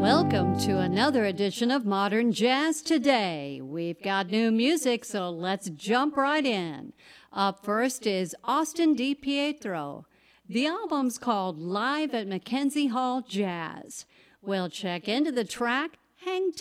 Welcome to another edition of Modern Jazz Today. We've got new music, so let's jump right in. Up first is Austin DiPietro. The album's called Live at Mackenzie Hall Jazz. We'll check into the track, Hang